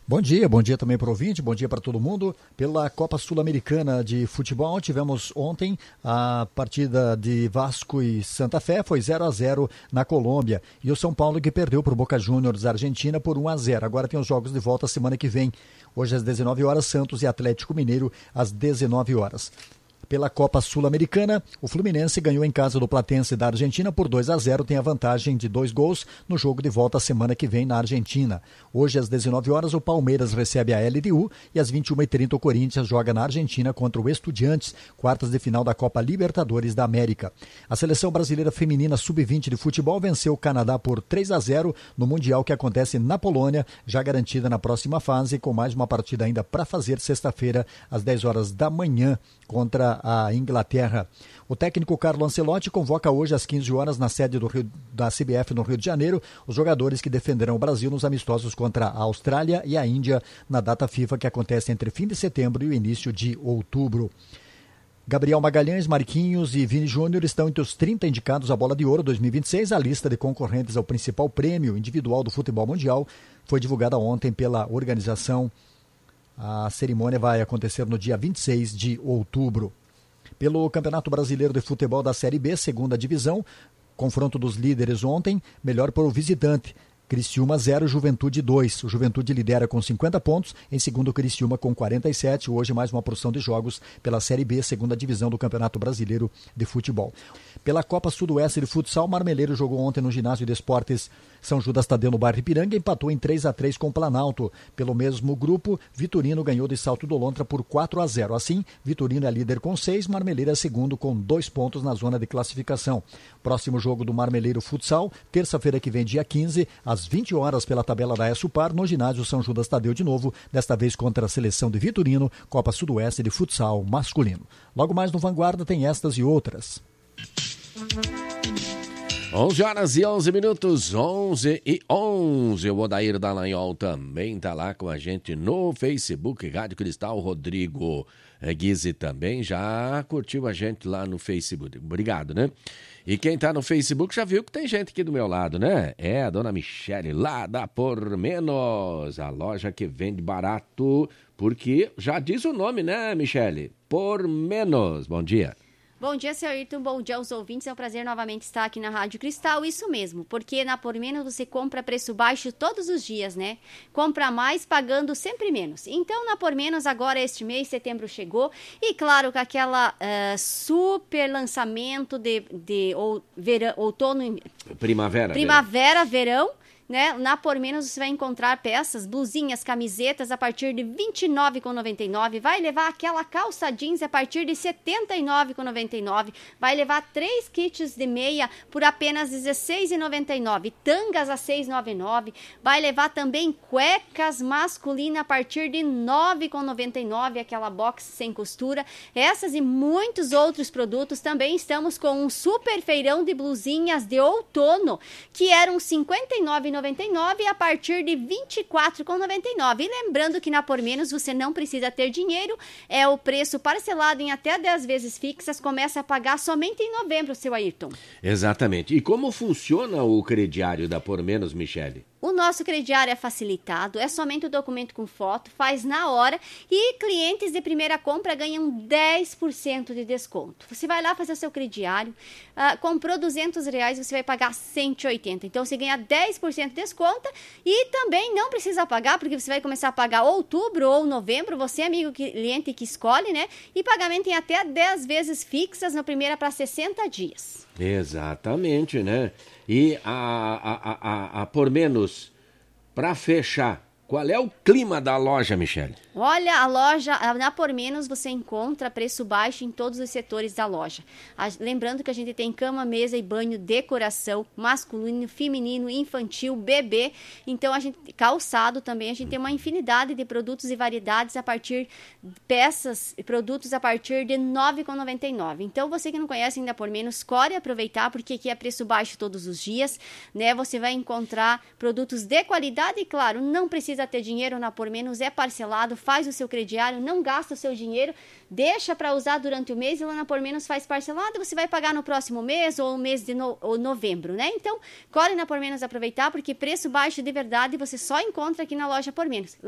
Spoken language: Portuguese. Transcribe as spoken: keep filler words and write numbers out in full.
Bom dia, bom dia também para o ouvinte, bom dia para todo mundo. Pela Copa Sul-Americana de Futebol, tivemos ontem a partida de Vasco e Santa Fé, foi zero a zero na Colômbia. E o São Paulo que perdeu para o Boca Juniors Argentina por um a zero. Agora tem os jogos de volta semana que vem. Hoje às dezenove horas, Santos e Atlético Mineiro às dezenove horas. Pela Copa Sul-Americana, o Fluminense ganhou em casa do Platense da Argentina por dois a zero, tem a vantagem de dois gols no jogo de volta semana que vem na Argentina. Hoje, às dezenove horas, o Palmeiras recebe a L D U e às vinte e uma e trinta o Corinthians joga na Argentina contra o Estudiantes, quartas de final da Copa Libertadores da América. A seleção brasileira feminina sub vinte de futebol venceu o Canadá por três a zero no Mundial que acontece na Polônia, já garantida na próxima fase, com mais uma partida ainda para fazer sexta-feira, às dez horas da manhã, contra a Inglaterra. O técnico Carlo Ancelotti convoca hoje às quinze horas na sede do Rio, da C B F no Rio de Janeiro os jogadores que defenderão o Brasil nos amistosos contra a Austrália e a Índia na data FIFA que acontece entre fim de setembro e o início de outubro. Gabriel Magalhães, Marquinhos e Vini Júnior estão entre os trinta indicados à Bola de Ouro dois mil e vinte e seis. A lista de concorrentes ao principal prêmio individual do futebol mundial foi divulgada ontem pela organização. A cerimônia vai acontecer no dia vinte e seis de outubro. Pelo Campeonato Brasileiro de Futebol da Série B, segunda divisão, confronto dos líderes ontem, melhor para o visitante. Criciúma zero, Juventude dois. O Juventude lidera com cinquenta pontos, em segundo o Criciúma com quarenta e sete. Hoje mais uma porção de jogos pela Série B, segunda divisão do Campeonato Brasileiro de Futebol. Pela Copa Sudoeste de Futsal, Marmeleiro jogou ontem no Ginásio de Esportes São Judas Tadeu no bairro Ipiranga e empatou em três a três com o Planalto. Pelo mesmo grupo, Vitorino ganhou de Salto do Lontra por quatro a zero. Assim, Vitorino é líder com seis, Marmeleiro é segundo com dois pontos na zona de classificação. Próximo jogo do Marmeleiro Futsal, terça-feira que vem, dia quinze, às vinte horas pela tabela da ESUPAR, no ginásio São Judas Tadeu de novo, desta vez contra a seleção de Vitorino, Copa Sudoeste de Futsal masculino. Logo mais no Vanguarda tem estas e outras. onze horas e onze minutos, onze e onze. O Odair Dallagnol também está lá com a gente no Facebook, Rádio Cristal. Rodrigo Guise também já curtiu a gente lá no Facebook. Obrigado, né? E quem tá no Facebook já viu que tem gente aqui do meu lado, né? É a dona Michele, lá da Por Menos, a loja que vende barato, porque já diz o nome, né, Michele? Por Menos. Bom dia. Bom dia, senhor Ayrton. Bom dia aos ouvintes. É um prazer novamente estar aqui na Rádio Cristal. Isso mesmo, porque na Por Menos você compra preço baixo todos os dias, né? Compra mais pagando sempre menos. Então, na Por Menos, agora este mês, setembro chegou. E claro, com aquela uh, super lançamento de, de ou, verão, outono... Primavera. Primavera, verão. verão. Né? Na Por Menos você vai encontrar peças, blusinhas, camisetas a partir de vinte e nove reais e noventa e nove centavos. Vai levar aquela calça jeans a partir de setenta e nove reais e noventa e nove centavos. Vai levar três kits de meia por apenas dezesseis reais e noventa e nove centavos. Tangas a seis reais e noventa e nove centavos. Vai levar também cuecas masculinas a partir de nove reais e noventa e nove centavos. Aquela box sem costura. Essas e muitos outros produtos. Também estamos com um super feirão de blusinhas de outono que eram cinquenta e nove reais e noventa e nove centavos a partir de vinte e quatro reais e noventa e nove centavos. E lembrando que na Por Menos você não precisa ter dinheiro, é o preço parcelado em até dez vezes fixas, começa a pagar somente em novembro, seu Ayrton. Exatamente. E como funciona o crediário da Por Menos, Michele? O nosso crediário é facilitado, é somente o documento com foto, faz na hora e clientes de primeira compra ganham dez por cento de desconto. Você vai lá fazer o seu crediário, uh, comprou duzentos reais, você vai pagar cento e oitenta. Então você ganha dez por cento de desconto e também não precisa pagar, porque você vai começar a pagar outubro ou novembro, você amigo cliente que escolhe, né? E pagamento em até dez vezes fixas na primeira para sessenta dias. Exatamente, né? E a, a, a, a Por Menos, para fechar, qual é o clima da loja, Michele? Olha, a loja, na Por Menos você encontra preço baixo em todos os setores da loja. A, lembrando que a gente tem cama, mesa e banho, decoração, masculino, feminino, infantil, bebê. Então, a gente, calçado também, a gente tem uma infinidade de produtos e variedades a partir, peças e produtos a partir de nove reais e noventa e nove centavos. Então, você que não conhece ainda Por Menos, corre aproveitar, porque aqui é preço baixo todos os dias, né? Você vai encontrar produtos de qualidade e, claro, não precisa ter dinheiro na Por Menos, é parcelado, faz o seu crediário, não gasta o seu dinheiro, deixa para usar durante o mês e lá na Por Menos faz parcelado, você vai pagar no próximo mês ou no mês de no, ou novembro, né? Então, corre na Por Menos aproveitar, porque preço baixo de verdade você só encontra aqui na loja Por Menos.